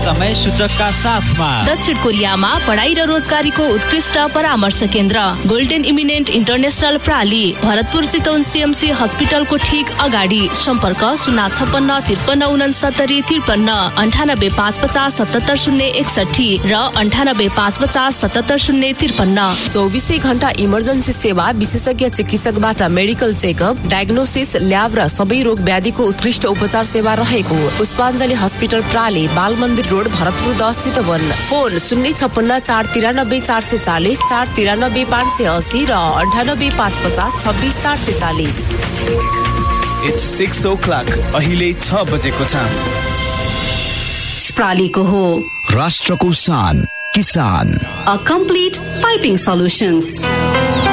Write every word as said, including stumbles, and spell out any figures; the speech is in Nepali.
समय सूचकका साथमा दक्षिण कोरियामा पढाइ र रोजगारीको उत्कृष्ट परामर्श केन्द्र golden eminent international प्राली, Bharatpur Chitwan CMC हस्पिटलको ठीक अगाडि। सम्पर्क शून्य छपन्न त्रिपन्न उनसत्तरी त्रिपन्न अन्ठानब्बे पाँच पचास सतहत्तर शून्य एकसठी र अन्ठानब्बे पाँच पचास सतहत्तर शून्य त्रिपन्न। चौबिसै घण्टा इमर्जेन्सी सेवा, विशेषज्ञ चिकित्सकबाट मेडिकल चेकअप, डायग्नोसिस, ल्याब र सबै रोग व्याधिको उत्कृष्ट उपचार सेवा रहेको पुष्पाञ्जली हस्पिटल प्राली, बाल मन्दिर रोड, भरतपुर दस चितवन। फोन शून्य छप्पन्न चार तिरानब्बे चार सय चालिस, चार तिरानब्बे पाँच सय असी र अन्ठानब्बे पाँच पचास छब्बिस चार सय चालिस। It's six o'clock. अहिले छ बजेको छ। प्रालीको हो राष्ट्रको शान किसान। A complete piping solutions.